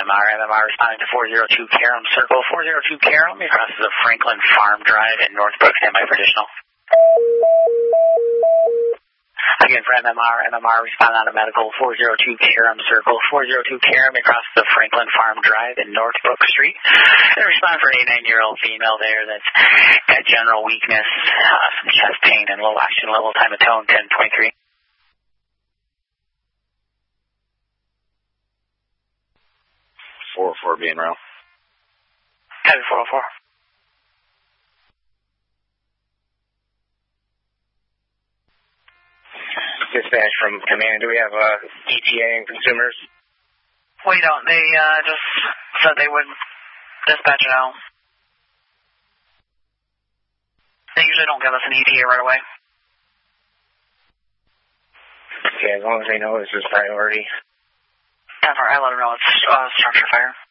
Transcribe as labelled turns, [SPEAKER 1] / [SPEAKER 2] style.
[SPEAKER 1] MMR responding to 402 Karam Circle. 402 Karam, across the Franklin Farm Drive in Northbrook, standby for additional. Again, for MMR responding on a medical 402 Karam Circle. 402 Karam, across the Franklin Farm Drive in Northbrook Street. And respond for an 89-year-old female there that's got general weakness, some chest pain, and low oxygen level, time of tone 10.3.
[SPEAKER 2] 404 being row.
[SPEAKER 1] Heavy 404.
[SPEAKER 2] Dispatch from command. Do we have ETA and consumers?
[SPEAKER 1] We don't. They just said they would dispatch it out. They usually don't give us an ETA right away.
[SPEAKER 2] Okay, as long as they know this is priority.
[SPEAKER 1] That's all right. I let them know it's structure fire.